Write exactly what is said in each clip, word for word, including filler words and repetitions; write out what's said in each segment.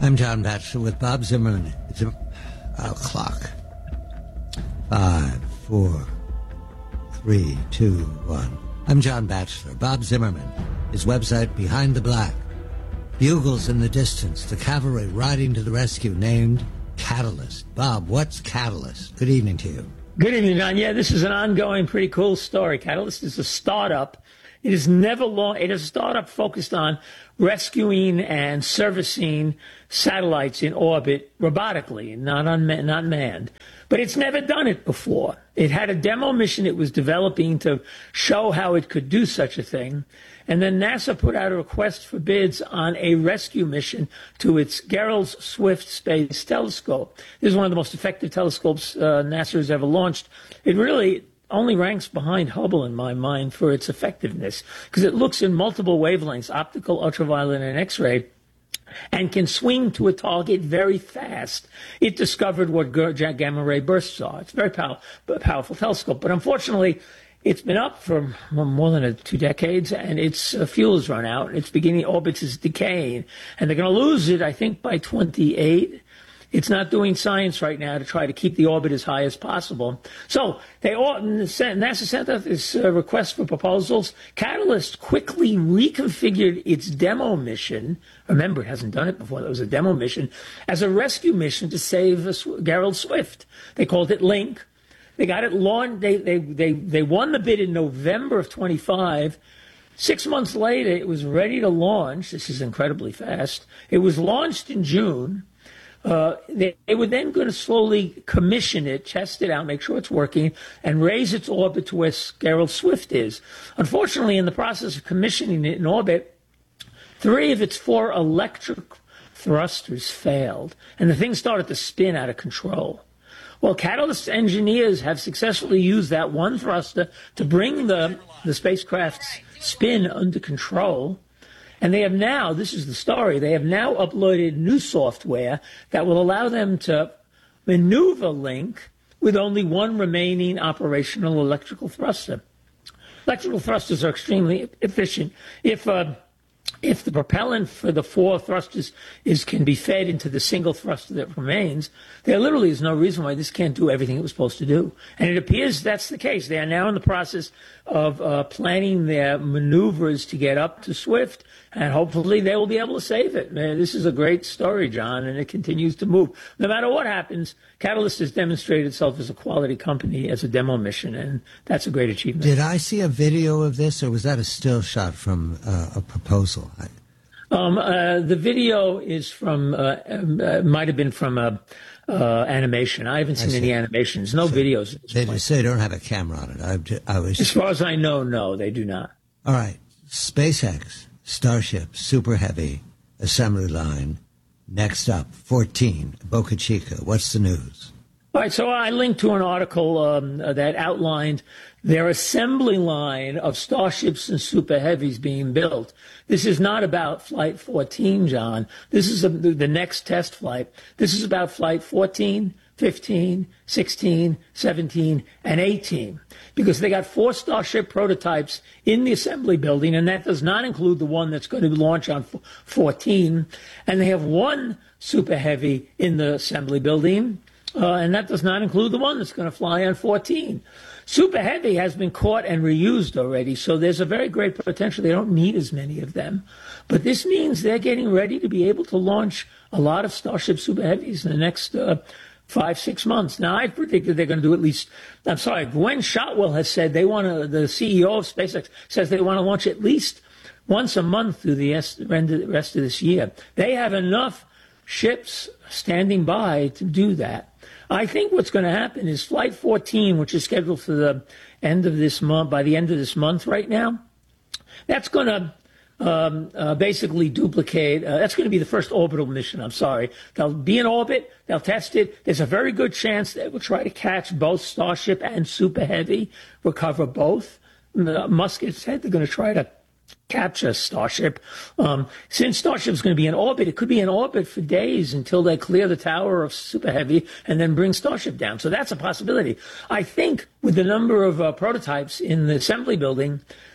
I'm John Batchelor with Bob Zimmerman. Zim- uh, clock. Five, four, three, two, one. I'm John Batchelor. Bob Zimmerman. His website, Behind the Black. Bugles in the distance. The cavalry riding to the rescue, named Catalyst. Bob, what's Catalyst? Good evening to you. Good evening, John. Yeah, this is an ongoing, pretty cool story. Catalyst is a startup. It is never long. It is a startup focused on rescuing and servicing satellites in orbit robotically, not unma- not manned. But it's never done it before. It had a demo mission it was developing to show how it could do such a thing. And then NASA put out a request for bids on a rescue mission to its Gerald Swift Space Telescope. This is one of the most effective telescopes uh, NASA has ever launched. It really only ranks behind Hubble in my mind for its effectiveness because it looks in multiple wavelengths, optical, ultraviolet, and X-ray, and can swing to a target very fast. It discovered what gamma ray bursts are. It's a very pow- powerful telescope, but unfortunately, it's been up for more than a, two decades, and its uh, fuel has run out. Its beginning orbit is decaying, and they're going to lose it, I think, by twenty-eight. It's not doing science right now to try to keep the orbit as high as possible. So they NASA sent out this uh, request for proposals. Catalyst quickly reconfigured its demo mission. Remember, it hasn't done it before. That was a demo mission as a rescue mission to save uh, Gerald Swift. They called it Link. They got it launched. They, they, they, they won the bid in November of twenty-five. Six months later, it was ready to launch. This is incredibly fast. It was launched in June. Uh, they, they were then going to slowly commission it, test it out, make sure it's working, and raise its orbit to where Gerald Swift is. Unfortunately, in the process of commissioning it in orbit, three of its four electric thrusters failed, and the thing started to spin out of control. Well, Catalyst engineers have successfully used that one thruster to bring the, the spacecraft's spin under control. And they have now, this is the story, they have now uploaded new software that will allow them to maneuver Link with only one remaining operational electrical thruster. Electrical thrusters are extremely efficient. If uh, if the propellant for the four thrusters is can be fed into the single thruster that remains, there literally is no reason why this can't do everything it was supposed to do. And it appears that's the case. They are now in the process of uh, planning their maneuvers to get up to Swift, and hopefully they will be able to save it. Man, this is a great story, John, and it continues to move. No matter what happens, Catalyst has demonstrated itself as a quality company, as a demo mission, and that's a great achievement. Did I see a video of this, or was that a still shot from uh, a proposal? I- Um, uh, the video is from, uh, uh, might have been from a, uh, animation. I haven't seen I any animations, no so videos. They just say they don't have a camera on it. I, ju- I was. As far as I know, no, they do not. All right. SpaceX, Starship, Super Heavy, assembly line. Next up, fourteen, Boca Chica. What's the news? All right, so I linked to an article um, that outlined their assembly line of Starships and Super Heavies being built. This is not about Flight fourteen, John. This is a, the next test flight. This is about Flight fourteen, fifteen, sixteen, seventeen, and eighteen. Because they got four Starship prototypes in the assembly building, and that does not include the one that's going to launch on fourteen. And they have one Super Heavy in the assembly building. Uh, and that does not include the one that's going to fly on fourteen. Super Heavy has been caught and reused already, so there's a very great potential. They don't need as many of them. But this means they're getting ready to be able to launch a lot of Starship Super Heavies in the next uh, five, six months. Now, I predicted they're going to do at least, I'm sorry, Gwen Shotwell has said they want to, the C E O of SpaceX says they want to launch at least once a month through the rest of this year. They have enough ships standing by to do that. I think what's going to happen is Flight fourteen, which is scheduled for the end of this month, by the end of this month right now, that's going to um, uh, basically duplicate, uh, that's going to be the first orbital mission, I'm sorry. They'll be in orbit, they'll test it. There's a very good chance they will try to catch both Starship and Super Heavy, recover both. Musk has said they're going to try to capture Starship. Um, since Starship is going to be in orbit, it could be in orbit for days until they clear the tower of Super Heavy and then bring Starship down. So that's a possibility. I think with the number of uh, prototypes in the assembly building,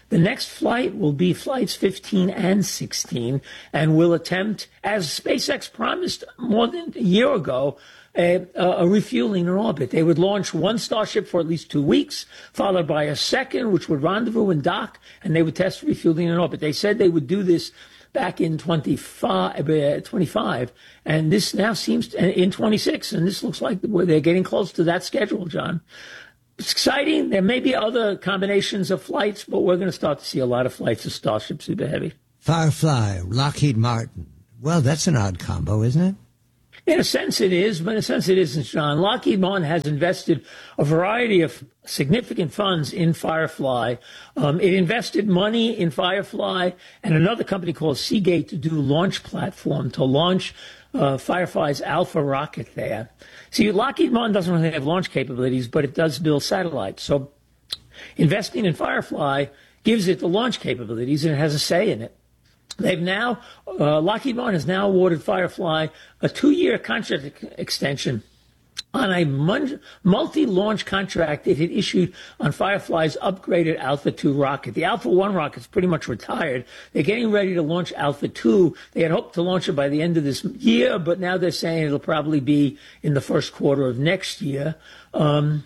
The next flight will be flights fifteen and sixteen, and will attempt, as SpaceX promised more than a year ago, a, a refueling in orbit. They would launch one Starship for at least two weeks, followed by a second, which would rendezvous and dock, and they would test refueling in orbit. They said they would do this back in twenty-five, twenty-five, and this now seems to, in twenty-six, and this looks like they're getting close to that schedule, John. It's exciting. There may be other combinations of flights, but we're going to start to see a lot of flights of Starship Super Heavy. Firefly, Lockheed Martin. Well, that's an odd combo, isn't it? In a sense it is, but in a sense it isn't, John. Lockheed Martin has invested a variety of significant funds in Firefly. Um, it invested money in Firefly and another company called Seagate to do launch platform, to launch uh, Firefly's Alpha rocket there. See, Lockheed Martin doesn't really have launch capabilities, but it does build satellites. So investing in Firefly gives it the launch capabilities, and it has a say in it. They've now, uh, Lockheed Martin has now awarded Firefly a two-year contract extension on a multi-launch contract it had issued on Firefly's upgraded Alpha two rocket. The Alpha one rocket is pretty much retired. They're getting ready to launch Alpha two. They had hoped to launch it by the end of this year, but now they're saying it'll probably be in the first quarter of next year. Um,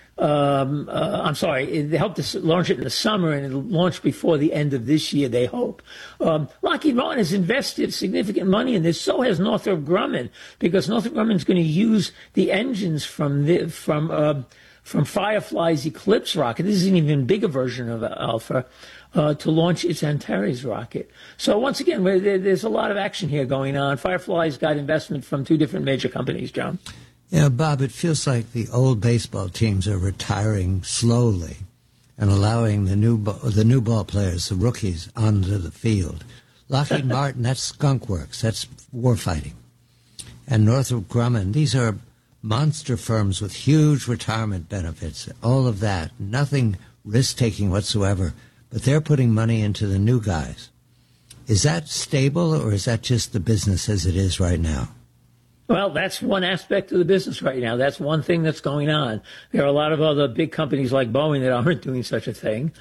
Um, uh, I'm sorry, they hope to launch it in the summer, and it'll launch before the end of this year, they hope. Um, Lockheed Martin has invested significant money in this. So has Northrop Grumman, because Northrop Grumman is going to use the engines from the, from uh, from Firefly's Eclipse rocket. This is an even bigger version of Alpha. Uh, to launch its Antares rocket. So once again, there, there's a lot of action here going on. Firefly's got investment from two different major companies, John. Yeah, Bob, it feels like the old baseball teams are retiring slowly and allowing the new the new ball players, the rookies, onto the field. Lockheed Martin, that's skunk works. That's war fighting. And Northrop Grumman, these are monster firms with huge retirement benefits, all of that, nothing risk-taking whatsoever. But they're putting money into the new guys. Is that stable, or is that just the business as it is right now? Well, that's one aspect of the business right now. That's one thing that's going on. There are a lot of other big companies like Boeing that aren't doing such a thing.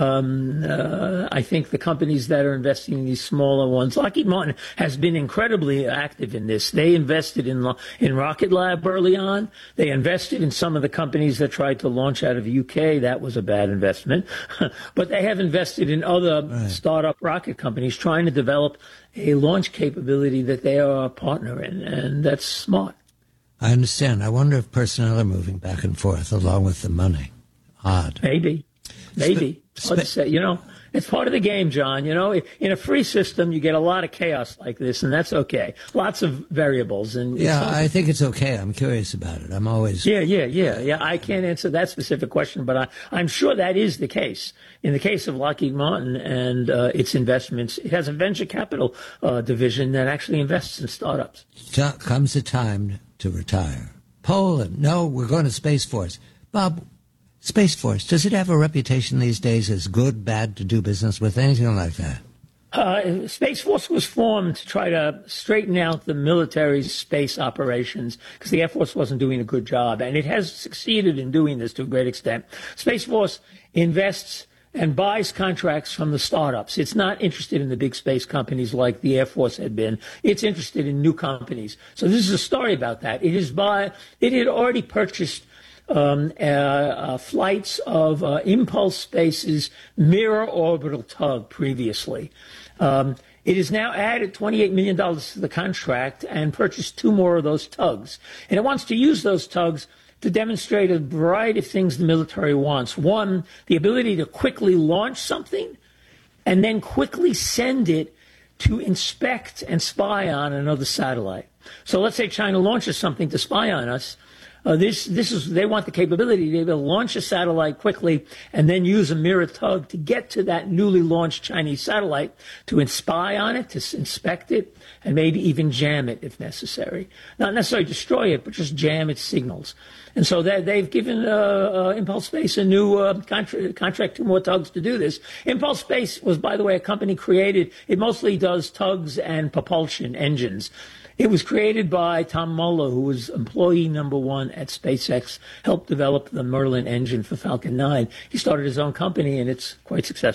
Um, uh, I think the companies that are investing in these smaller ones, Lockheed Martin has been incredibly active in this. They invested in in Rocket Lab early on. They invested in some of the companies that tried to launch out of the U K. That was a bad investment. But they have invested in other right. startup rocket companies trying to develop a launch capability that they are a partner in, and that's smart. I understand. I wonder if personnel are moving back and forth along with the money. Odd. Maybe. Maybe. Sp- hard to say. You know, it's part of the game, John. You know, in a free system, you get a lot of chaos like this, and that's okay. Lots of variables. And yeah, I think it's okay. I'm curious about it. I'm always... Yeah, yeah, yeah. Yeah, I can't answer that specific question, but I, I'm sure that is the case. In the case of Lockheed Martin and uh, its investments, it has a venture capital uh, division that actually invests in startups. So comes the time to retire. Poland, no, we're going to Space Force. Bob, Space Force, does it have a reputation these days as good, bad to do business with, anything like that? Uh, Space Force was formed to try to straighten out the military's space operations because the Air Force wasn't doing a good job, and it has succeeded in doing this to a great extent. Space Force invests and buys contracts from the startups. It's not interested in the big space companies like the Air Force had been. It's interested in new companies. So this is a story about that. It is by, it had already purchased Um, uh, uh, flights of uh, Impulse Space's Mirror Orbital Tug previously. Um, it has now added twenty-eight million dollars to the contract and purchased two more of those tugs. And it wants to use those tugs to demonstrate a variety of things the military wants. One, the ability to quickly launch something and then quickly send it to inspect and spy on another satellite. So let's say China launches something to spy on us. Uh, this, this is, they want the capability to be able to launch a satellite quickly and then use a mirror tug to get to that newly launched Chinese satellite to spy on it, to inspect it, and maybe even jam it if necessary. Not necessarily destroy it, but just jam its signals. And so they, they've given uh, uh, Impulse Space a new uh, contra- contract, two more tugs to do this. Impulse Space was, by the way, a company created, it mostly does tugs and propulsion engines. It was created by Tom Muller, who was employee number one at SpaceX, helped develop the Merlin engine for Falcon nine. He started his own company, and it's quite successful.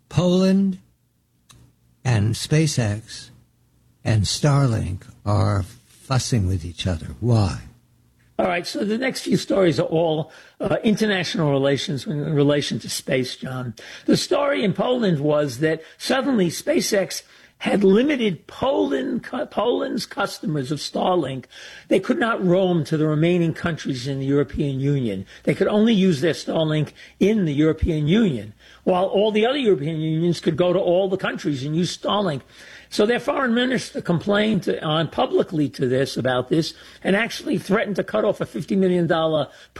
Poland and SpaceX and Starlink are fussing with each other. Why? All right, so the next few stories are all uh, international relations in relation to space, John. The story in Poland was that suddenly SpaceX had limited Poland, Poland's customers of Starlink. They could not roam to the remaining countries in the European Union. They could only use their Starlink in the European Union, while all the other European unions could go to all the countries and use Starlink. So their foreign minister complained to, on publicly to this about this and actually threatened to cut off a fifty million dollars